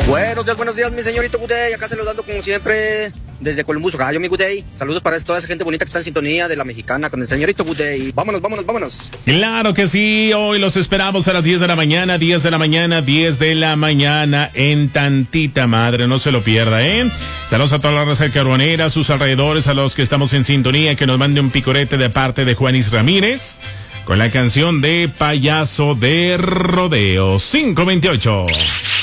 Buenos días, mi señorito Gutey. Acá saludando como siempre desde Columbus, Ohio, mi Gutey. Saludos para toda esa gente bonita que está en sintonía de la mexicana con el señorito Gutey. Vámonos. Claro que sí, hoy los esperamos a las 10 de la mañana, 10 de la mañana, 10 de la mañana en tantita madre, no se lo pierda, ¿eh? Saludos a toda la raza carbonera, a sus alrededores, a los que estamos en sintonía, que nos mande un picorete de parte de Juanis Ramírez con la canción de Payaso de Rodeo 528.